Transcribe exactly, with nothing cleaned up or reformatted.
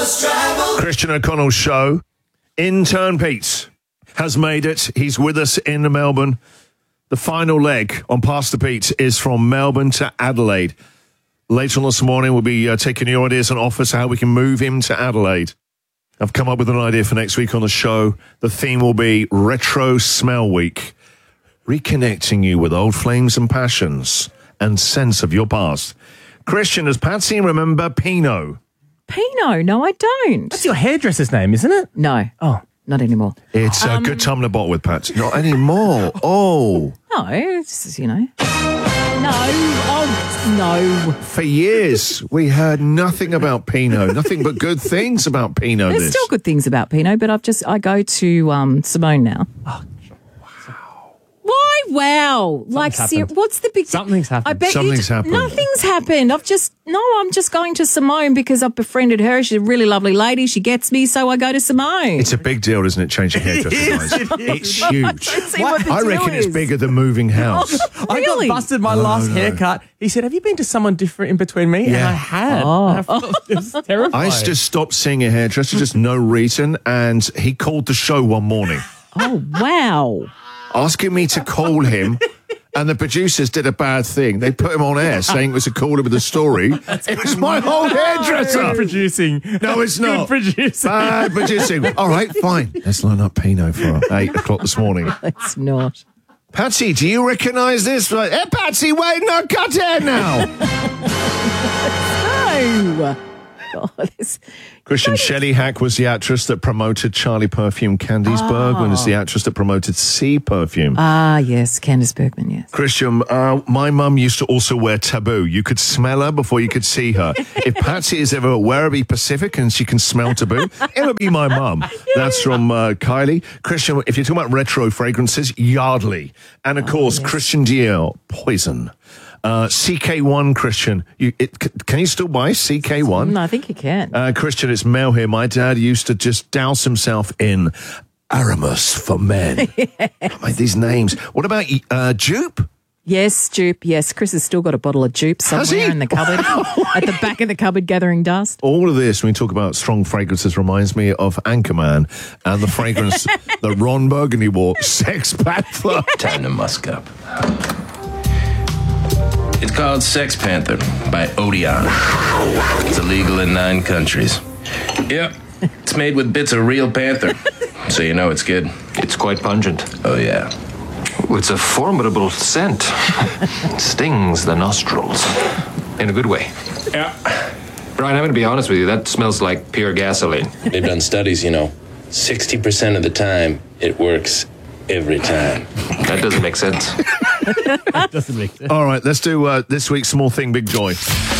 Christian O'Connell's show. Intern Pete has made it. He's with us in Melbourne. The final leg on Pastor Pete is from Melbourne to Adelaide. Later on this morning, we'll be uh, taking your ideas and offers how we can move him to Adelaide. I've come up with an idea for next week on the show. The theme will be Retro Smell Week, reconnecting you with old flames and passions and sense of your past. Christian, does Patsy remember Pinot? Pinot? No, I don't. That's your hairdresser's name, isn't it? No. Oh. Not anymore. It's a Um, good time to bottle with Patsy. Not anymore. Oh. No, it's, you know. No. Oh, no. For years, we heard nothing about Pinot, nothing but good things about Pinot. There's this. still good things about Pinot, but I've just, I go to um, Simone now. Oh, Why? Wow. Like, ser- happened. what's the big... Something's happened. I bet Something's you happened. Nothing's happened. I've just... No, I'm just going to Simone because I've befriended her. She's a really lovely lady. She gets me, so I go to Simone. It's a big deal, isn't it, changing hairdresser lines? It's huge. I don't see what the I deal reckon it's is. bigger than moving house. I Really? got busted my Oh, last no. haircut. He said, have you been to someone different in between me? And Yeah. I had. Oh. And I felt it was terrifying. I just stopped seeing a hairdresser, just no reason, and he called the show one morning, Oh, wow. asking me to call him. And the producers did a bad thing. They put him on air saying it was a caller with a story. It was my old hairdresser. Good producing. No, it's not. Good producing. Bad producing. All right, fine. Let's line up Pinot for eight o'clock this morning. It's not. Patsy, do you recognise this? Like, hey, Patsy, wait, no, cut hair now. No. God, it's... Christian, Shelley Hack was the actress that promoted Charlie Perfume. Candice Bergman is the actress that promoted Sea Perfume. Ah, yes, Candice Bergman, yes. Christian, uh, my mum used to also wear Taboo. You could smell her before you could see her. If Patsy is ever aware of the Pacific and she can smell Taboo, it'll be my mum. That's from uh, Kylie. Christian, if you're talking about retro fragrances, Yardley. And, of course, yes. Christian Dior, Poison. Uh, C K one, Christian. You, it, c- can you still buy C K one? No, I think you can. Uh, Christian, it's Mel here. My dad used to just douse himself in Aramus for men. I made these names. What about uh, Jupe? Yes, dupe, yes. Chris has still got a bottle of dupe Has he? somewhere in the cupboard, at the back of the cupboard gathering dust. All of this, when we talk about strong fragrances, reminds me of Anchorman and the fragrance that Ron Burgundy wore, Sex Panther. Time to musk up. It's called Sex Panther by Odeon. It's illegal in nine countries. Yep, it's made with bits of real panther, so you know it's good. It's quite pungent. Oh, yeah. It's a formidable scent. It stings the nostrils. In a good way. Yeah. Brian, I'm going to be honest with you. That smells like pure gasoline. They've done studies, you know. sixty percent of the time, it works every time. That doesn't make sense. Doesn't make sense. All right, let's do uh, this week's Small Thing, Big Joy.